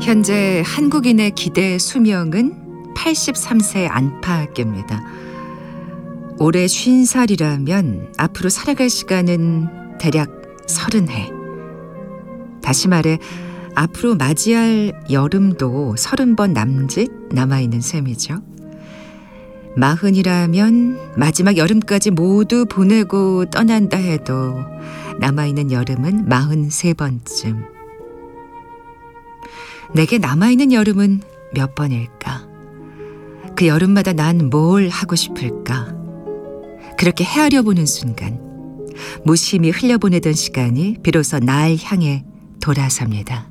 현재 한국인의 기대 수명은 83세 안팎입니다. 올해 50살이라면 앞으로 살아갈 시간은 대략 30해. 다시 말해 앞으로 맞이할 여름도 30번 남짓 남아있는 셈이죠. 40이라면 마지막 여름까지 모두 보내고 떠난다 해도 남아있는 여름은 43번쯤. 내게 남아있는 여름은 몇 번일까? 그 여름마다 난 뭘 하고 싶을까? 그렇게 헤아려 보는 순간 무심히 흘려보내던 시간이 비로소 날 향해 돌아섭니다.